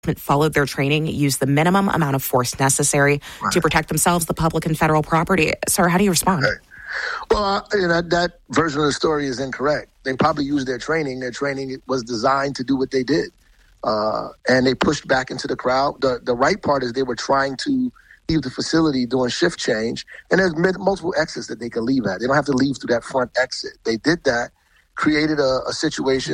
followed their training, used the minimum amount of force necessary to protect themselves, the public, and federal property. Sir, how do you respond? Right. Well, that version of the story is incorrect. They probably used their training. Their training was designed to do what they did. And they pushed back into the crowd. The right part is they were trying to leave the facility doing shift change. And there's multiple exits that they could leave at. They don't have to leave through that front exit. They did that, created a situation